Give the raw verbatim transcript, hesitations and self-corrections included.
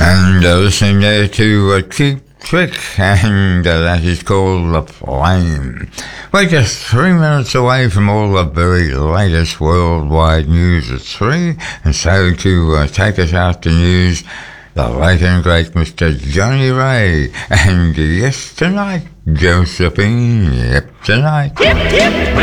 And uh, listening there to uh, Cheap Trick, and uh, that is called The Flame. We're just three minutes away from all the very latest worldwide news at three, and so to uh, take us out to news, the late and great Mister Johnny Ray, and yes, tonight, Josephine, yep, tonight. Hip, hip.